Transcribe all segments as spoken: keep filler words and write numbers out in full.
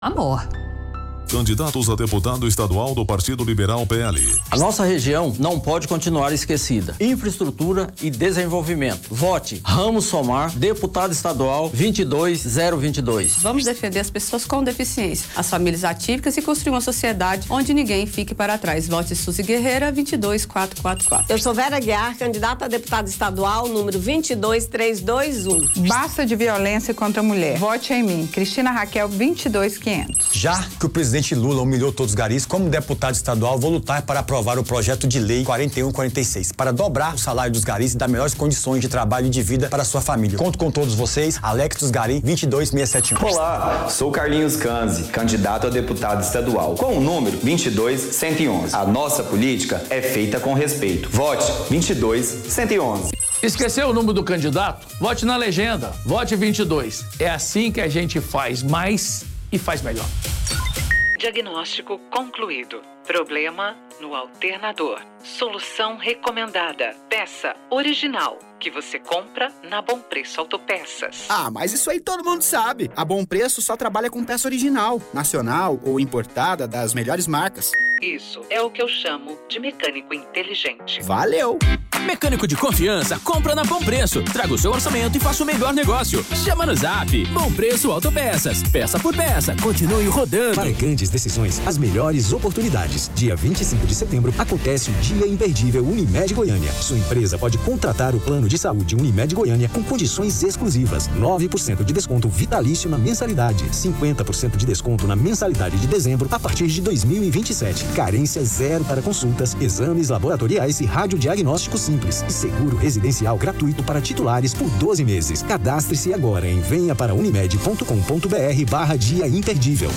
Amor. Candidatos a deputado estadual do Partido Liberal P L. A nossa região não pode continuar esquecida. Infraestrutura e desenvolvimento. Vote Ramos Somar, deputado estadual vinte e dois zero vinte e dois. Vamos defender as pessoas com deficiência, as famílias atípicas e construir uma sociedade onde ninguém fique para trás. Vote Suzy Guerreira, vinte e dois quatrocentos e quarenta e quatro. Eu sou Vera Guiar, candidata a deputada estadual, número vinte e dois três dois um. Basta de violência contra a mulher. Vote em mim, Cristina Raquel, vinte e dois quinhentos. Já que o presidente Lula humilhou todos os garis, como deputado estadual, vou lutar para aprovar o projeto de lei quarenta e um quarenta e seis, para dobrar o salário dos garis e dar melhores condições de trabalho e de vida para a sua família. Conto com todos vocês, Alex dos Gari, vinte e dois seiscentos e setenta e um. Olá, sou Carlinhos Canzi, candidato a deputado estadual, com o número vinte e dois cento e onze. A nossa política é feita com respeito. Vote vinte e dois cento e onze. Esqueceu o número do candidato? Vote na legenda. Vote vinte e dois. É assim que a gente faz mais e faz melhor. Diagnóstico concluído. Problema no alternador. Solução recomendada. Peça original que você compra na Bom Preço Autopeças. Ah, mas isso aí todo mundo sabe. A Bom Preço só trabalha com peça original, nacional ou importada das melhores marcas. Isso é o que eu chamo de mecânico inteligente. Valeu! Mecânico de confiança, compra na Bom Preço. Traga o seu orçamento e faça o melhor negócio. Chama no Zap. Bom Preço Autopeças. Peça por peça. Continue rodando. Para grandes decisões, as melhores oportunidades. Dia vinte e cinco de setembro acontece o Dia Imperdível Unimed Goiânia. Sua empresa pode contratar o plano de saúde Unimed Goiânia com condições exclusivas. nove por cento de desconto vitalício na mensalidade. cinquenta por cento de desconto na mensalidade de dezembro a partir de dois mil e vinte e sete. Carência zero para consultas, exames laboratoriais e radiodiagnóstico simples. E seguro residencial gratuito para titulares por doze meses. Cadastre-se agora em venha para unimed ponto com ponto br barra dia imperdível.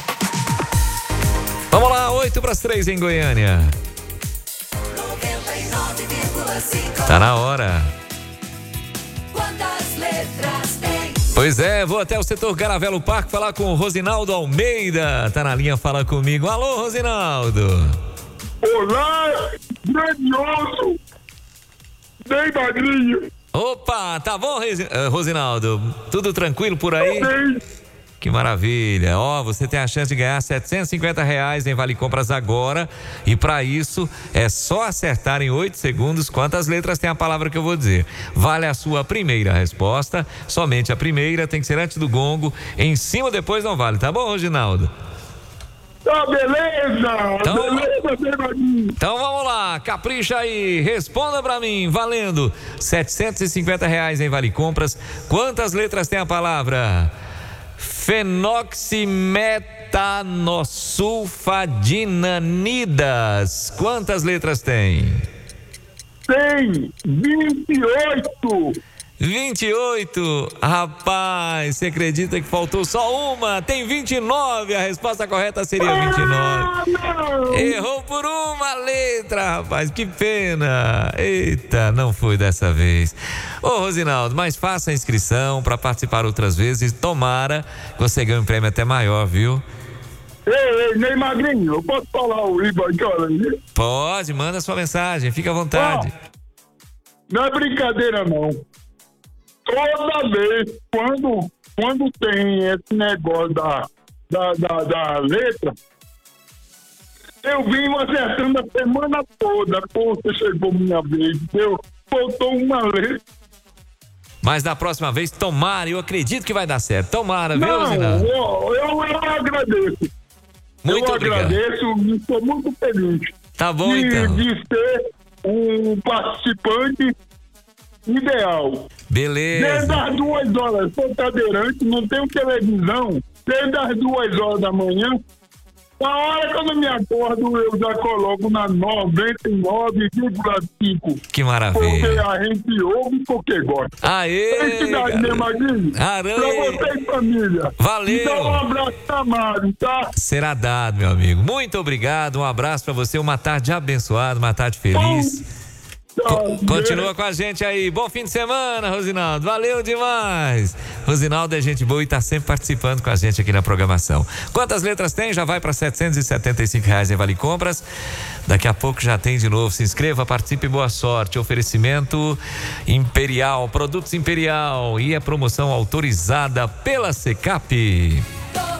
Vamos lá, oito para as três em Goiânia. Tá na hora. Quantas letras tem? Pois é, vou até o setor Caravelo Parque falar com o Rosinaldo Almeida. Tá na linha, fala comigo. Alô, Rosinaldo. Olá, grandioso. Bem magrinho. Opa, tá bom, Rosinaldo? Tudo tranquilo por aí? Bem. Que maravilha. Ó, você tem a chance de ganhar setecentos e cinquenta reais em Vale Compras agora. E para isso é só acertar em oito segundos quantas letras tem a palavra que eu vou dizer. Vale a sua primeira resposta. Somente a primeira, tem que ser antes do gongo. Em cima depois não vale, tá bom, Reginaldo? Tá, beleza. Então, beleza, beleza. Então vamos lá, capricha aí. Responda pra mim, valendo setecentos e cinquenta reais em Vale Compras. Quantas letras tem a palavra? Fenoximetanosulfadinanidas. Quantas letras tem? Tem vinte e oito. vinte e oito. Rapaz, você acredita que faltou só uma? Tem vinte e nove. A resposta correta seria vinte e nove. Ah, Errou por uma letra, rapaz. Que pena. Eita, não foi dessa vez. Ô, Rosinaldo, mas faça a inscrição para participar outras vezes. Tomara que você ganhe um prêmio até maior, viu? Ei, ei, Ney Magrinho, eu posso falar o Iba agora? Pode, manda sua mensagem. Fica à vontade. Ah, não é brincadeira, não. Toda vez, quando, quando tem esse negócio da, da, da, da letra, eu vim acertando a semana toda. Poxa, chegou minha vez, deu, faltou uma letra. Mas na próxima vez, tomara, eu acredito que vai dar certo. Tomara, viu, Não, Zinaldo? eu, eu, eu agradeço. Muito eu obrigado. agradeço e estou muito feliz. Tá bom, de, então. de ser um participante ideal. Beleza. Desde as duas horas, sou cadeirante, não tenho televisão. Desde as duas horas da manhã, na hora que eu não me acordo, eu já coloco na noventa e nove vírgula cinco. Que maravilha. Porque a gente ouve porque gosta. Aê! Felicidade, né, Magrinho? Pra você e família. Valeu. Então, um abraço pra Mário, tá? Será dado, meu amigo. Muito obrigado. Um abraço pra você. Uma tarde abençoada, uma tarde feliz. Bom. Co- Continua com a gente aí. Bom fim de semana, Rosinaldo. Valeu demais. Rosinaldo é gente boa e tá sempre participando com a gente aqui na programação. Quantas letras tem? Já vai para setecentos e setenta e cinco reais em Vale Compras. Daqui a pouco já tem de novo. Se inscreva, participe e boa sorte. Oferecimento Imperial, Produtos Imperial e a promoção autorizada pela Secap.